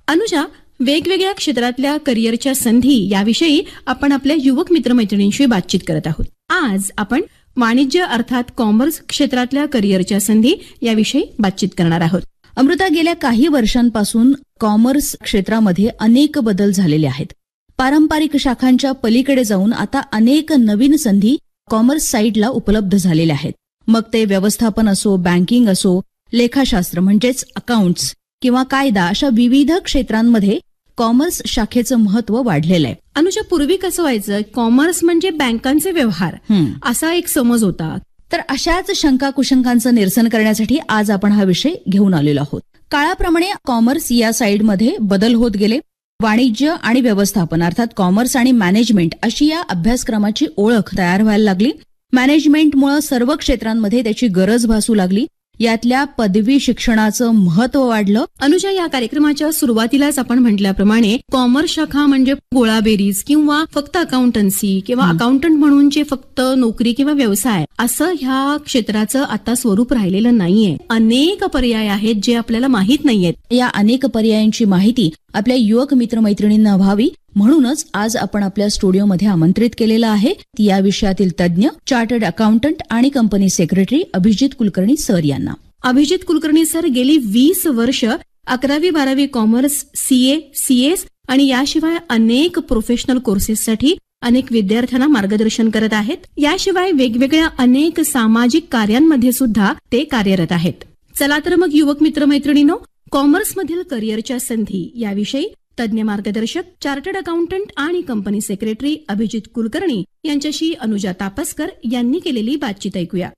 अनुजा, वेगवेगळ्या क्षेत्रातल्या करिअरच्या संधी याविषयी आपण आपल्या युवक मित्रमैत्रिणींशी बातचीत करत आहोत. आज आपण वाणिज्य अर्थात कॉमर्स क्षेत्रातल्या करिअरच्या संधी याविषयी बातचीत करणार आहोत. अमृता, गेल्या काही वर्षांपासून कॉमर्स क्षेत्रामध्ये अनेक बदल झालेले आहेत. पारंपरिक शाखांच्या पलीकडे जाऊन आता अनेक नवीन संधी कॉमर्स साईडला उपलब्ध झालेल्या आहेत. मग ते व्यवस्थापन असो, बँकिंग असो, लेखाशास्त्र म्हणजेच अकाउंट्स किंवा कायदा, अशा विविध क्षेत्रांमध्ये कॉमर्स शाखेचं महत्व वाढलेलं आहे. अनुजा, पूर्वी कसं व्हायचं, कॉमर्स म्हणजे बँकांचे व्यवहार असा एक समज होता. तर अशाच शंका कुशंकांचं निरसन करण्यासाठी आज आपण हा विषय घेऊन आलेलो आहोत. काळाप्रमाणे कॉमर्स या साईडमध्ये बदल होत गेले. वाणिज्य आणि व्यवस्थापन अर्थात कॉमर्स आणि मॅनेजमेंट अशी या अभ्यासक्रमाची ओळख तयार व्हायला लागली. मॅनेजमेंटमुळे सर्व क्षेत्रांमध्ये त्याची गरज भासू लागली. यातल्या पदवी शिक्षणाचं महत्व वाढलं. अनुजा, या कार्यक्रमाच्या सुरुवातीलाच आपण म्हटल्याप्रमाणे कॉमर्स शाखा म्हणजे गोळाबेरीज किंवा फक्त अकाउंटन्सी किंवा अकाउंटंट म्हणून जे फक्त नोकरी किंवा व्यवसाय असं ह्या क्षेत्राचं आता स्वरूप राहिलेलं नाहीये. अनेक पर्याय आहेत जे आपल्याला माहीत नाहीयेत. या अनेक पर्यायांची माहिती आपल्या युवक मित्रमैत्रिणींना व्हावी म्हणूनच आज आपण आपल्या स्टुडिओमध्ये आमंत्रित केलेलं आहे या विषयातील तज्ज्ञ, चार्टर्ड अकाउंटंट आणि company secretary Abhijit Kulkarni sir यांना. अभिजित कुलकर्णी सर गेली 20 वर्ष 11वी-12वी कॉमर्स, सीए, सीएस आणि याशिवाय अनेक प्रोफेशनल कोर्सेससाठी अनेक विद्यार्थ्यांना मार्गदर्शन करत आहेत. याशिवाय वेगवेगळ्या अनेक सामाजिक कार्यांमध्ये सुद्धा ते कार्यरत आहेत. चला तर मग युवक मित्रमैत्रिणींनो, कॉमर्समधील करिअरच्या संधी याविषयी तज्ञ मार्गदर्शक, चार्टर्ड अकाउंटंट आणि कंपनी सेक्रेटरी अभिजित कुलकर्णी यांच्याशी अनुजा तापसकर यांनी केलेली बातचीत ऐकूया.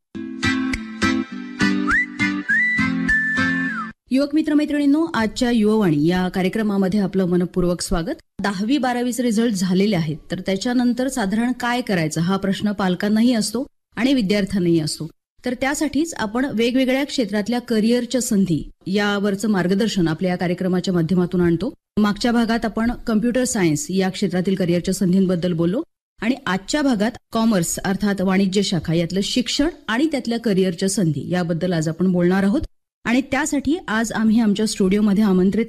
युवक मित्रमैत्रिणींनो, आजच्या युववाणी या कार्यक्रमामध्ये आपलं मनपूर्वक स्वागत. 10वी-12वीचे रिझल्ट झालेले आहेत, तर त्याच्यानंतर साधारण काय करायचं हा प्रश्न पालकांनाही असतो आणि विद्यार्थ्यांनाही असतो. तर त्यासाठीच आपण वेगवेगळ्या क्षेत्रातल्या करिअरच्या संधी यावरचं मार्गदर्शन आपल्या या कार्यक्रमाच्या माध्यमातून आणतो. मागच्या भागात आपण कम्प्युटर सायन्स या क्षेत्रातील करिअरच्या संधींबद्दल बोललो आणि आजच्या भागात कॉमर्स अर्थात वाणिज्य शाखा यातलं शिक्षण आणि त्यातल्या करिअरच्या संधी याबद्दल आज आपण बोलणार आहोत. आणि त्यासाठी आज आम्ही आमच्या स्टुडिओमध्ये आमंत्रित